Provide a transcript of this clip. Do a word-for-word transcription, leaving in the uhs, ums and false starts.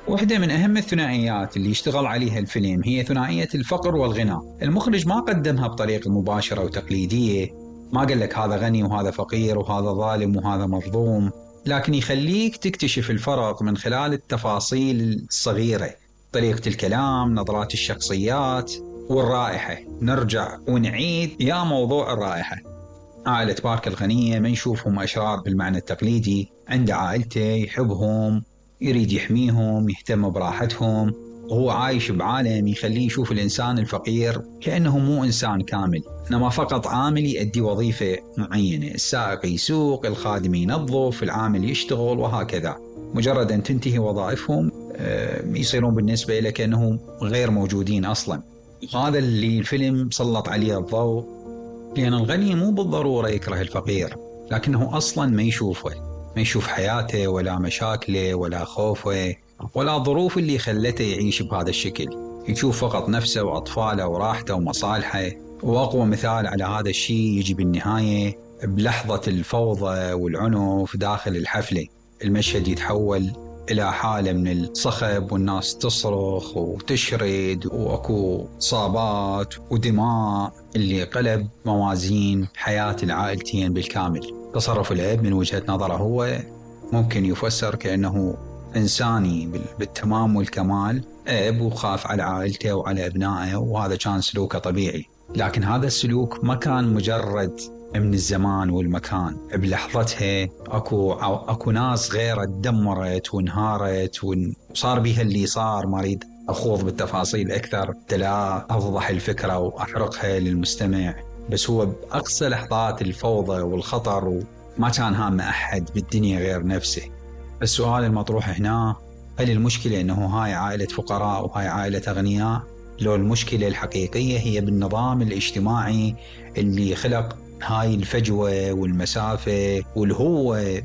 واحدة من أهم الثنائيات اللي يشتغل عليها الفيلم هي ثنائية الفقر والغنى. المخرج ما قدمها بطريقة مباشرة وتقليدية، ما قال لك هذا غني وهذا فقير وهذا ظالم وهذا مظلوم، لكن يخليك تكتشف الفرق من خلال التفاصيل الصغيرة، طريقة الكلام، نظرات الشخصيات والرائحة. نرجع ونعيد يا موضوع الرائحة. عائلة بارك الغنية ما نشوفهم أشرار بالمعنى التقليدي، عند عائلته يحبهم، يريد يحميهم، يهتم براحتهم، وهو عايش بعالم يخليه يشوف الإنسان الفقير كأنه مو إنسان كامل، إنما فقط عامل يؤدي وظيفة معينة. السائق يسوق، الخادم ينظف، العامل يشتغل، وهكذا. مجرد أن تنتهي وظائفهم يصيرون بالنسبة له كأنهم غير موجودين أصلا. هذا اللي الفيلم سلط عليه الضوء، لأن الغني مو بالضرورة يكره الفقير، لكنه أصلا ما يشوفه، ما يشوف حياته ولا مشاكله ولا خوفه ولا ظروف اللي خلته يعيش بهذا الشكل. يشوف فقط نفسه وأطفاله وراحته ومصالحه. وأقوى مثال على هذا الشيء يجي بالنهاية بلحظة الفوضى والعنف داخل الحفلة. المشهد يتحول إلى حالة من الصخب، والناس تصرخ وتشرد، وأكو إصابات ودماء اللي قلب موازين حياة العائلتين بالكامل. تصرف الأب من وجهة نظره هو ممكن يفسر كأنه إنساني بالتمام والكمال، أب وخاف على عائلته وعلى أبنائه، وهذا كان سلوكه طبيعي. لكن هذا السلوك ما كان مجرد من الزمان والمكان، بلحظتها أكو أكو ناس غيره تدمرت وانهارت وصار بها اللي صار. ما أريد أخوض بالتفاصيل أكثر، تلا أوضح الفكرة وأحرقها للمستمع، بس هو بأقصى لحظات الفوضى والخطر وما كان هام أحد بالدنيا غير نفسه. السؤال المطروح هنا، هل المشكلة أنه هاي عائلة فقراء وهاي عائلة أغنياء؟ لو المشكلة الحقيقية هي بالنظام الاجتماعي اللي خلق هاي الفجوة والمسافة والهوة